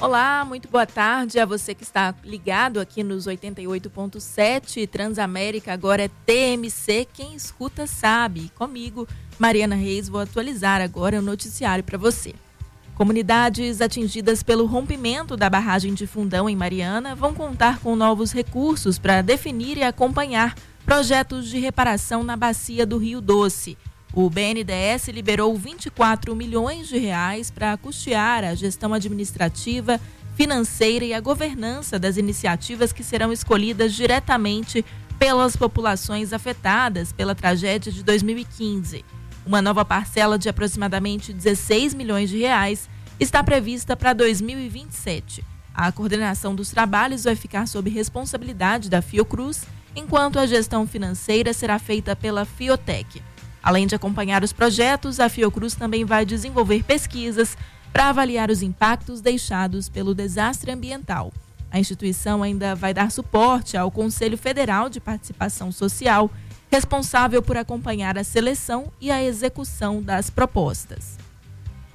Olá, muito boa tarde a você que está ligado aqui nos 88.7 Transamérica, agora é TMC, quem escuta sabe. Comigo, Mariana Reis, vou atualizar agora o noticiário para você. Comunidades atingidas pelo rompimento da barragem de Fundão em Mariana vão contar com novos recursos para definir e acompanhar projetos de reparação na bacia do Rio Doce. O BNDES liberou 24 milhões de reais para custear a gestão administrativa, financeira e a governança das iniciativas que serão escolhidas diretamente pelas populações afetadas pela tragédia de 2015. Uma nova parcela de aproximadamente 16 milhões de reais está prevista para 2027. A coordenação dos trabalhos vai ficar sob responsabilidade da Fiocruz, enquanto a gestão financeira será feita pela Fiotec. Além de acompanhar os projetos, a Fiocruz também vai desenvolver pesquisas para avaliar os impactos deixados pelo desastre ambiental. A instituição ainda vai dar suporte ao Conselho Federal de Participação Social, responsável por acompanhar a seleção e a execução das propostas.